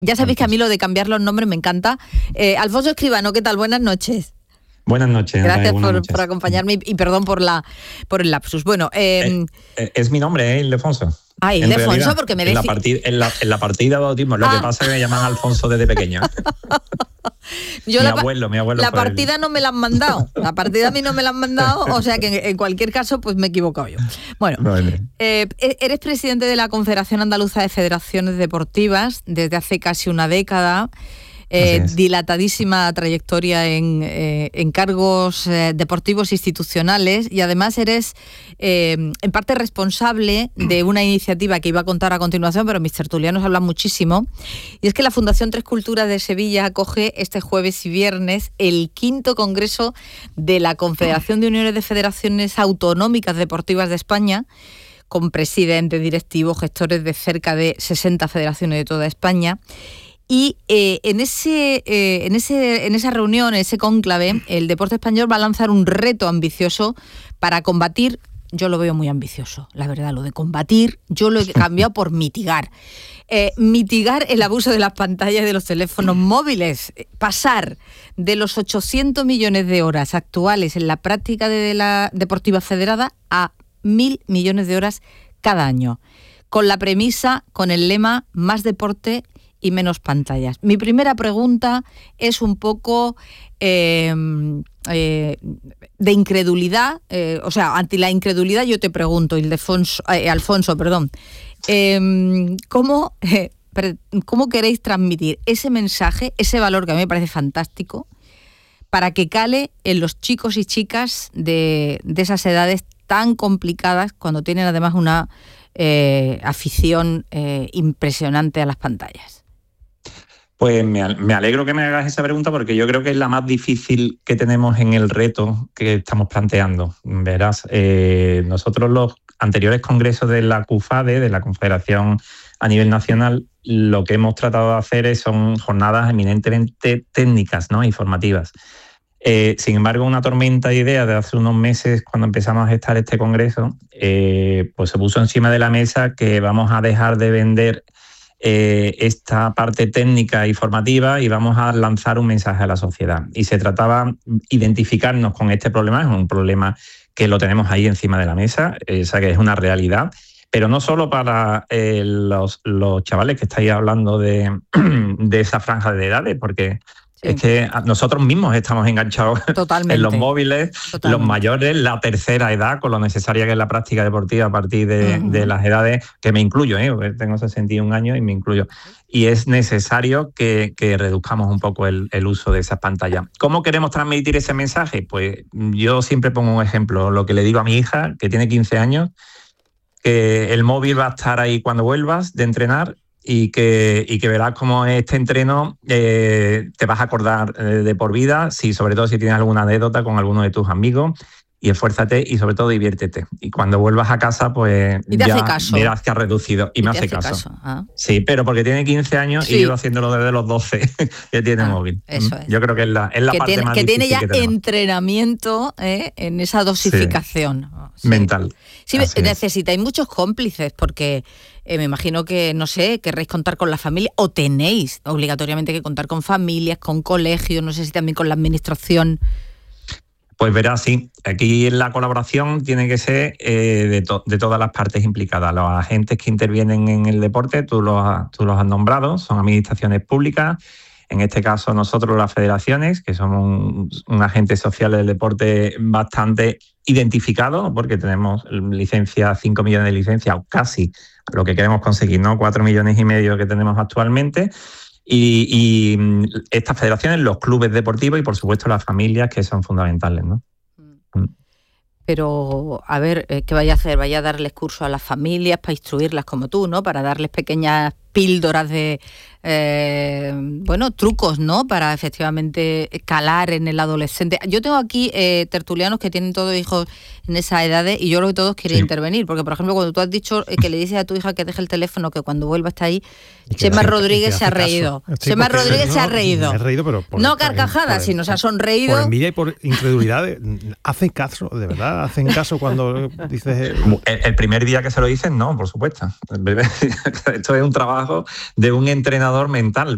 Ya sabéis que a mí lo de cambiar los nombres me encanta. Alfonso Escribano, ¿qué tal? Buenas noches. Buenas noches. Gracias por acompañarme y perdón por el lapsus. Bueno, es mi nombre, Ildefonso. Ah, Ildefonso, porque me decís... En la partida de bautismo, lo que pasa es que me llaman Alfonso desde pequeño. Mi abuelo. La partida no me la han mandado. La partida a mí no me la han mandado, o sea que en cualquier caso, pues me he equivocado yo. Bueno, eres presidente de la Confederación Andaluza de Federaciones Deportivas desde hace casi una década. Dilatadísima trayectoria en cargos deportivos institucionales y además eres en parte responsable de una iniciativa que iba a contar a continuación, pero mis tertulianos hablan muchísimo, y es que la Fundación Tres Culturas de Sevilla acoge este jueves y viernes el 5º Congreso de la Confederación de Uniones de Federaciones Autonómicas Deportivas de España, con presidentes, directivos, gestores de cerca de 60 federaciones de toda España. Y en esa reunión, en ese cónclave, el deporte español va a lanzar un reto ambicioso para combatir. Yo lo veo muy ambicioso, la verdad, lo de combatir, yo lo he cambiado por mitigar. Mitigar el abuso de las pantallas y de los teléfonos móviles, pasar de los 800 millones de horas actuales en la práctica de la deportiva federada a 1.000 millones de horas cada año, con la premisa, con el lema, más deporte y menos pantallas. Mi primera pregunta es un poco de incredulidad, ante la incredulidad yo te pregunto, Alfonso, ¿cómo queréis transmitir ese mensaje, ese valor que a mí me parece fantástico, para que cale en los chicos y chicas de esas edades tan complicadas, cuando tienen además una afición impresionante a las pantallas? Pues me alegro que me hagas esa pregunta, porque yo creo que es la más difícil que tenemos en el reto que estamos planteando. Verás, nosotros los anteriores congresos de la CUFADE, de la Confederación a nivel nacional, lo que hemos tratado de hacer son jornadas eminentemente técnicas, ¿no?, informativas. Sin embargo, una tormenta de ideas de hace unos meses, cuando empezamos a gestar este congreso, pues se puso encima de la mesa que vamos a dejar de vender esta parte técnica y formativa y vamos a lanzar un mensaje a la sociedad. Y se trataba de identificarnos con este problema, es un problema que lo tenemos ahí encima de la mesa, o sea que es una realidad, pero no solo para los chavales que estáis hablando de esa franja de edades, porque es que nosotros mismos estamos enganchados en los móviles, los mayores, la tercera edad, con lo necesaria que es la práctica deportiva a partir de las edades, que me incluyo, porque tengo 61 años y me incluyo. Y es necesario que reduzcamos un poco el uso de esas pantallas. ¿Cómo queremos transmitir ese mensaje? Pues yo siempre pongo un ejemplo, lo que le digo a mi hija, que tiene 15 años, que el móvil va a estar ahí cuando vuelvas de entrenar, y que verás cómo este entreno te vas a acordar de por vida, sobre todo si tienes alguna anécdota con alguno de tus amigos, y esfuérzate y sobre todo diviértete. Y cuando vuelvas a casa, pues ya verás que has reducido. Y me hace caso. Sí, pero porque tiene 15 años y llevo haciéndolo desde los 12 que tiene móvil. Eso es. Yo creo que es la parte más difícil que tiene ya entrenamiento en esa dosificación mental. Sí, necesitáis muchos cómplices, porque me imagino que, no sé, querréis contar con la familia, o tenéis obligatoriamente que contar con familias, con colegios, no sé si también con la administración. Pues verás, sí. Aquí la colaboración tiene que ser de todas las partes implicadas. Los agentes que intervienen en el deporte, tú los has nombrado, son administraciones públicas. En este caso, nosotros, las federaciones, que somos un agente social del deporte bastante identificado, porque tenemos 5 millones de licencias, o casi lo que queremos conseguir, ¿no? 4,5 millones que tenemos actualmente. Y estas federaciones, los clubes deportivos y, por supuesto, las familias, que son fundamentales, ¿no? Pero, a ver, ¿qué vaya a hacer? ¿Vaya a darles curso a las familias para instruirlas como tú, ¿no? Para darles pequeñas píldoras de, trucos, ¿no? Para efectivamente calar en el adolescente. Yo tengo aquí tertulianos que tienen todos hijos en esa edad y yo creo que todos quieren intervenir. Porque, por ejemplo, cuando tú has dicho que le dices a tu hija que deje el teléfono, que cuando vuelva está ahí, Chema Rodríguez se ha reído. Chema Rodríguez se ha reído. Me he reído, pero no carcajadas, sino se ha sonreído. Por envidia y por incredulidad. Hacen caso, de verdad, hacen caso cuando dices... El primer día que se lo dicen, no, por supuesto. Esto es un trabajo de un entrenador mental.